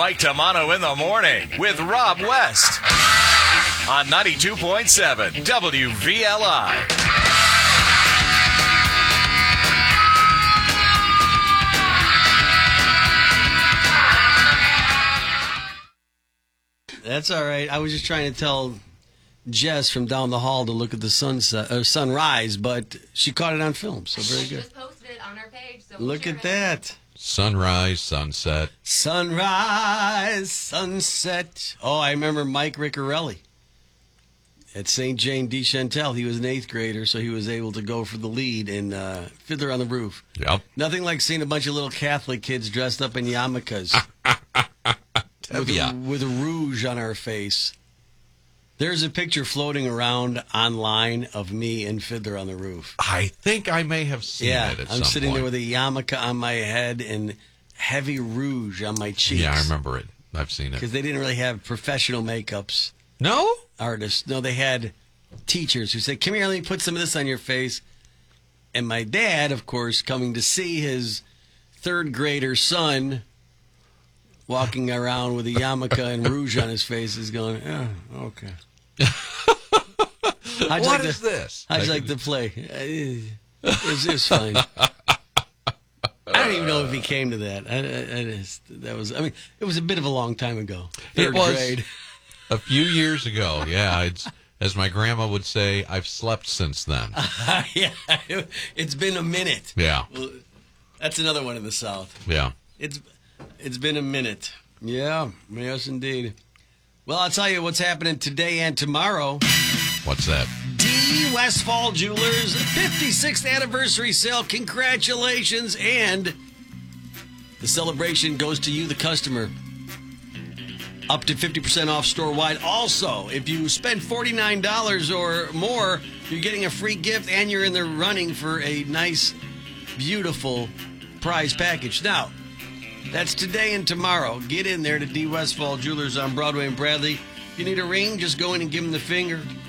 Mike Tamano in the morning with Rob West on 92.7 WVLI. That's all right. I was just trying to tell Jess from down the hall to look at the sunrise, but she caught it on film, so very good. She just posted it on our page. So look at that. Sunrise, sunset. Sunrise, sunset. Oh, I remember Mike Riccarelli at St. Jane de Chantal. He was an 8th grader, so he was able to go for the lead in Fiddler on the Roof. Yep. Nothing like seeing a bunch of little Catholic kids dressed up in yarmulkes. With a rouge on our face. There's a picture floating around online of me and Fiddler on the Roof. I think I may have seen it at some point. I'm sitting there with a yarmulke on my head and heavy rouge on my cheeks. Yeah, I remember it. I've seen it. Because they didn't really have professional makeups. No? Artists. No, they had teachers who said, come here, let me put some of this on your face. And my dad, of course, coming to see his 3rd grader son walking around with a yarmulke and rouge on his face is going, oh, okay. What is this? How'd you like to play? It was fine. I don't even know if he came to that. It was a bit of a long time ago. 3rd grade. A few years ago, yeah. As my grandma would say, I've slept since then. Yeah, it's been a minute. Yeah. Well, that's another one in the South. Yeah. It's been a minute. Yeah, yes, indeed. Well, I'll tell you what's happening today and tomorrow. What's that? D. Westfall Jewelers 56th anniversary sale. Congratulations. And the celebration goes to you, the customer. Up to 50% off store-wide. Also, if you spend $49 or more, you're getting a free gift and you're in the running for a nice, beautiful prize package. Now, that's today and tomorrow. Get in there to D. Westfall Jewelers on Broadway and Bradley. If you need a ring, just go in and give them the finger.